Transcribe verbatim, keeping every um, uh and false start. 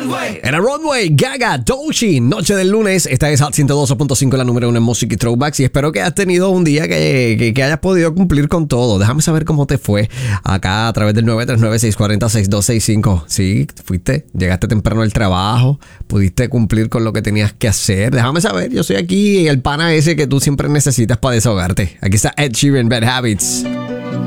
Runway. Era Runway, Gaga, Dolce, noche del lunes. Esta es Hot ciento doce punto cinco, la número uno en música y throwbacks. Y espero que hayas tenido un día que, que, que hayas podido cumplir con todo. Déjame saber cómo te fue acá a través del nueve tres nueve, seis cuatro cero, seis dos seis cinco. Sí, fuiste, llegaste temprano al trabajo, pudiste cumplir con lo que tenías que hacer. Déjame saber, yo soy aquí el pana ese que tú siempre necesitas para desahogarte. Aquí está Ed Sheeran, Bad Habits.